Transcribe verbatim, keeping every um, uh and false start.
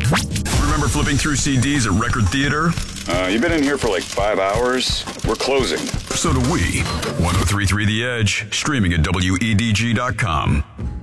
Remember flipping through C Ds at Record Theater? Uh, you've been in here for like five hours. We're closing. So do we. ten thirty-three The Edge, streaming at W E D G dot com.